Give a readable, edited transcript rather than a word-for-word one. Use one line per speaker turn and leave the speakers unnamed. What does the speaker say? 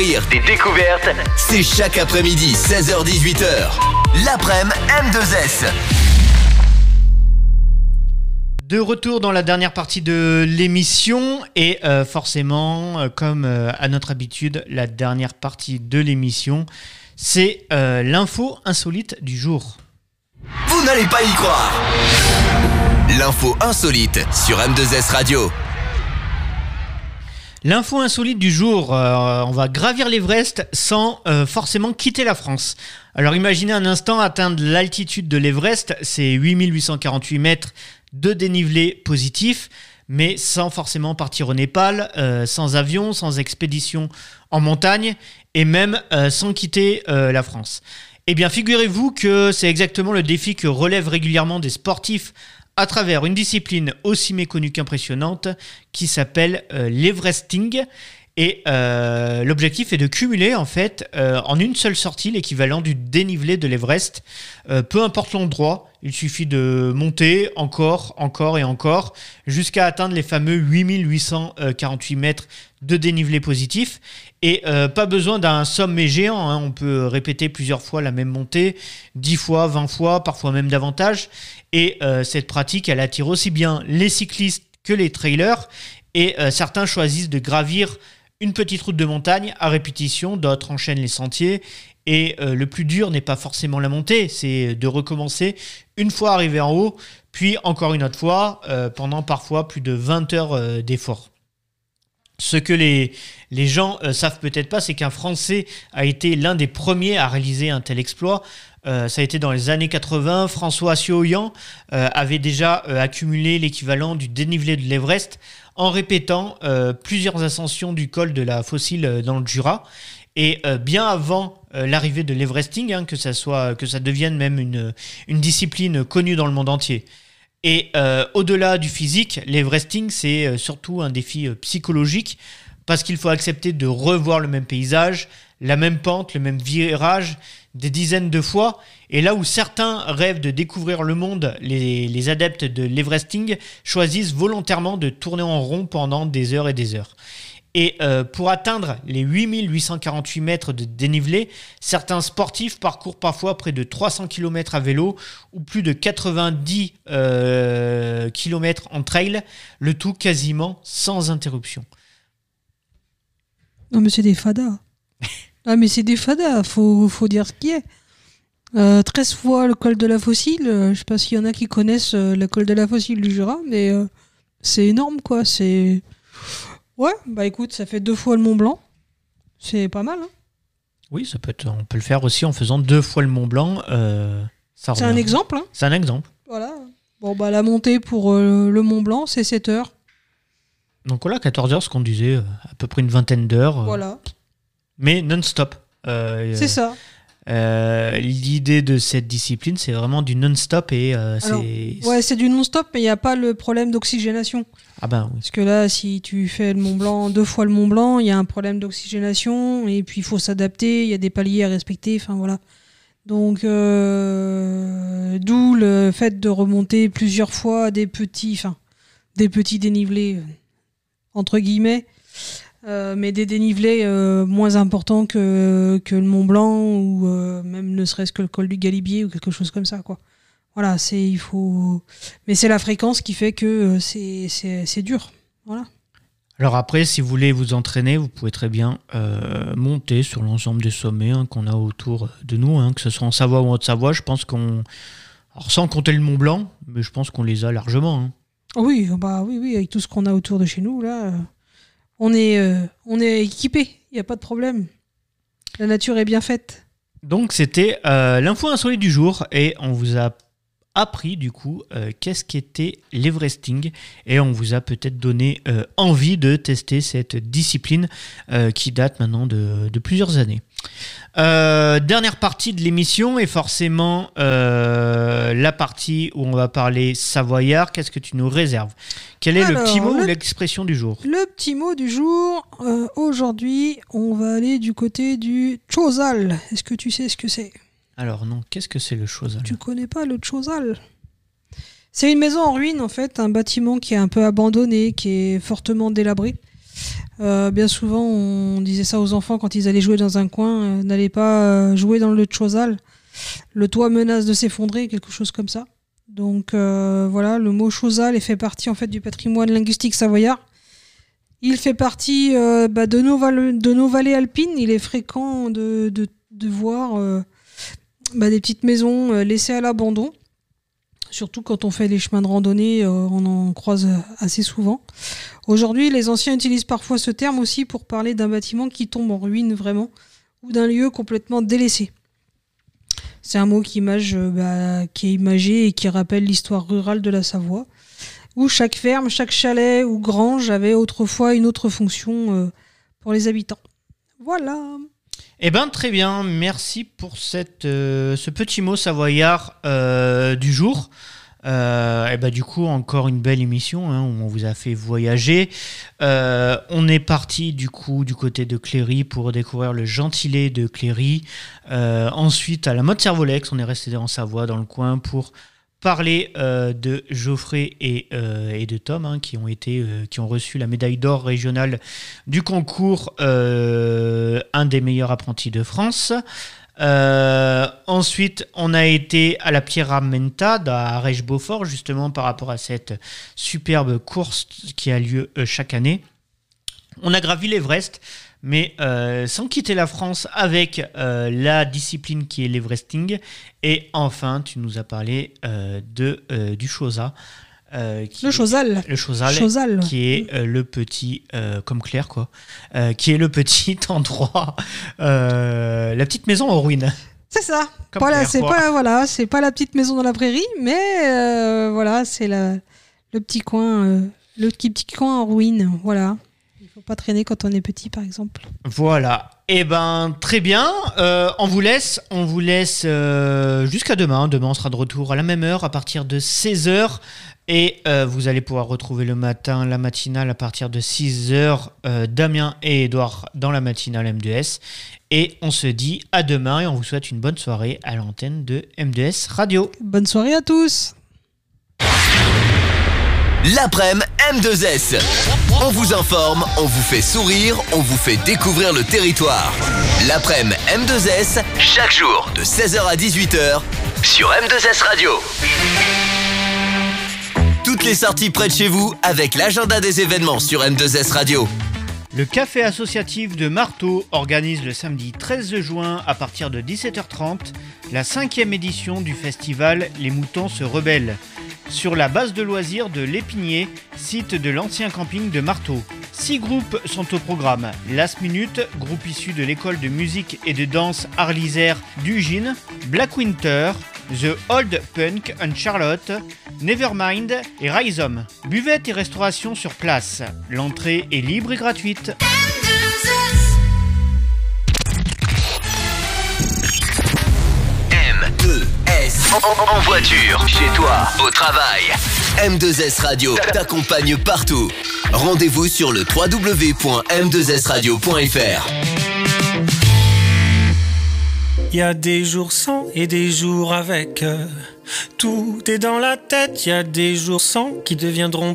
Des découvertes, c'est chaque après-midi 16h-18h. L'après-midi M2S.
De retour dans la dernière partie de l'émission et forcément, comme à notre habitude, la dernière partie de l'émission, c'est l'info insolite du jour.
Vous n'allez pas y croire. L'info insolite sur M2S Radio.
L'info insolite du jour, on va gravir l'Everest sans forcément quitter la France. Alors imaginez un instant atteindre l'altitude de l'Everest, c'est 8848 mètres de dénivelé positif, mais sans forcément partir au Népal, sans avion, sans expédition en montagne et même sans quitter la France. Eh bien figurez-vous que c'est exactement le défi que relèvent régulièrement des sportifs à travers une discipline aussi méconnue qu'impressionnante qui s'appelle l'Everesting. Et l'objectif est de cumuler en fait en une seule sortie l'équivalent du dénivelé de l'Everest. Peu importe l'endroit, il suffit de monter encore et encore jusqu'à atteindre les fameux 8848 mètres de dénivelé positif. Et pas besoin d'un sommet géant, hein. On peut répéter plusieurs fois la même montée, 10 fois, 20 fois, parfois même davantage. Et cette pratique, elle attire aussi bien les cyclistes que les trailers. Et certains choisissent de gravir une petite route de montagne à répétition, d'autres enchaînent les sentiers. Et le plus dur n'est pas forcément la montée, c'est de recommencer une fois arrivé en haut, puis encore une autre fois, pendant parfois plus de 20 heures d'effort. Ce que les gens savent peut-être pas, c'est qu'un Français a été l'un des premiers à réaliser un tel exploit. Ça a été dans les années 80. François Assio-Oyan avait déjà accumulé l'équivalent du dénivelé de l'Everest en répétant plusieurs ascensions du col de la Fossile dans le Jura. Et bien avant l'arrivée de l'Everesting, hein, que ça devienne même une discipline connue dans le monde entier. Et au-delà du physique, l'Everesting, c'est surtout un défi psychologique parce qu'il faut accepter de revoir le même paysage, la même pente, le même virage, des dizaines de fois. Et là où certains rêvent de découvrir le monde, les adeptes de l'Everesting choisissent volontairement de tourner en rond pendant des heures et des heures. Et pour atteindre les 8848 mètres de dénivelé, certains sportifs parcourent parfois près de 300 km à vélo ou plus de 90 km en trail, le tout quasiment sans interruption.
Non mais c'est des fadas. Faut dire ce qui est. 13 fois le col de la Fossile, je sais pas s'il y en a qui connaissent le col de la Fossile du Jura, mais c'est énorme quoi, c'est... Ouais, bah écoute, ça fait 2 fois le Mont Blanc. C'est pas mal, hein.
Oui, on peut le faire aussi en faisant 2 fois le Mont Blanc.
C'est un exemple, hein.
C'est un exemple.
Voilà. Bon, bah la montée pour le Mont Blanc, c'est 7 heures.
Donc voilà, 14 heures, ce qu'on disait, à peu près une vingtaine d'heures.
Voilà.
Mais non-stop.
C'est ça.
L'idée de cette discipline, c'est vraiment du non-stop et
c'est du non-stop, mais il n'y a pas le problème d'oxygénation.
Ah ben oui.
Parce que là, si tu fais le Mont Blanc 2 fois le Mont Blanc, il y a un problème d'oxygénation et puis il faut s'adapter, il y a des paliers à respecter, enfin voilà. Donc, d'où le fait de remonter plusieurs fois des petits dénivelés, entre guillemets. Mais des dénivelés moins importants que le Mont Blanc ou même ne serait-ce que le col du Galibier ou quelque chose comme ça, quoi. Voilà, mais c'est la fréquence qui fait que c'est dur. Voilà.
Alors après, si vous voulez vous entraîner, vous pouvez très bien monter sur l'ensemble des sommets qu'on a autour de nous, hein, que ce soit en Savoie ou en Haute-Savoie. Je pense alors sans compter le Mont Blanc, mais je pense qu'on les a largement. Hein.
Oui, avec tout ce qu'on a autour de chez nous, là... On est équipé, il n'y a pas de problème. La nature est bien faite.
Donc c'était l'info insolite du jour et on vous a appris du coup qu'est-ce qu'était l'Everesting et on vous a peut-être donné envie de tester cette discipline qui date maintenant de plusieurs années. Dernière partie de l'émission et forcément la partie où on va parler savoyard. Qu'est-ce que tu nous réserves ? Quel est le petit mot ou l'expression du jour ?
Le petit mot du jour, aujourd'hui, on va aller du côté du Tchozal. Est-ce que tu sais ce que c'est ?
Alors non, qu'est-ce que c'est le Tchozal ?
Tu connais pas le Tchozal ? C'est une maison en ruine en fait, un bâtiment qui est un peu abandonné, qui est fortement délabré. Bien souvent, on disait ça aux enfants quand ils allaient jouer dans un coin, n'allez pas jouer dans le Chozal. Le toit menace de s'effondrer, quelque chose comme ça. Donc voilà, le mot Chozal fait partie en fait du patrimoine linguistique savoyard. Il fait partie de nos vallées alpines. Il est fréquent de voir des petites maisons laissées à l'abandon. Surtout quand on fait les chemins de randonnée, on en croise assez souvent. Aujourd'hui, les anciens utilisent parfois ce terme aussi pour parler d'un bâtiment qui tombe en ruine vraiment, ou d'un lieu complètement délaissé. C'est un mot qui est imagé et qui rappelle l'histoire rurale de la Savoie, où chaque ferme, chaque chalet ou grange avait autrefois une autre fonction pour les habitants. Voilà.
Eh ben très bien, merci pour ce petit mot savoyard du jour. Du coup, encore une belle émission où on vous a fait voyager. On est parti du coup du côté de Cléry pour découvrir le gentilé de Cléry. Ensuite, à la Motte Servolex, on est resté en Savoie, dans le coin, pour parler de Geoffrey et de Tom qui ont reçu la médaille d'or régionale du concours un des meilleurs apprentis de France. Ensuite, on a été à la Pierra Mentad à Arèche-Beaufort, justement par rapport à cette superbe course qui a lieu chaque année. On a gravi l'Everest, mais sans quitter la France, avec la discipline qui est l'Everesting. Et enfin, tu nous as parlé du Chozal.
Le Chozal.
Qui est le petit, comme Claire quoi, qui est le petit endroit, la petite maison en ruine.
C'est ça.
Comme
Voilà,
Claire,
c'est pas la petite maison dans la prairie, mais voilà, c'est le petit coin, petit coin en ruine. Voilà. Il faut pas traîner quand on est petit, par exemple.
Voilà. Eh ben très bien. On vous laisse jusqu'à demain. Demain, on sera de retour à la même heure à partir de 16h. Et vous allez pouvoir retrouver la matinale à partir de 6h, Damien et Edouard dans la matinale M2S. Et on se dit à demain et on vous souhaite une bonne soirée à l'antenne de M2S Radio.
Bonne soirée à tous.
L'après-midi M2S. On vous informe, on vous fait sourire, on vous fait découvrir le territoire. L'après-midi M2S, chaque jour de 16h à 18h sur M2S Radio. Toutes les sorties près de chez vous avec l'agenda des événements sur M2S Radio.
Le café associatif de Marteau organise le samedi 13 juin à partir de 17h30 la 5e édition du festival Les Moutons se rebellent sur la base de loisirs de l'Épinier, site de l'ancien camping de Marteau. 6 groupes sont au programme. Last Minute, groupe issu de l'école de musique et de danse Arlisère d'Ugine, Black Winter, The Old Punk and Charlotte, Nevermind et Rhizome. Buvette et restauration sur place. L'entrée est libre et gratuite.
M2S en voiture, chez toi, au travail. M2S Radio t'accompagne partout. Rendez-vous sur le www.m2sradio.fr.
Il y a des jours sans et des jours avec. Tout est dans la tête, il y a des jours sans qui deviendront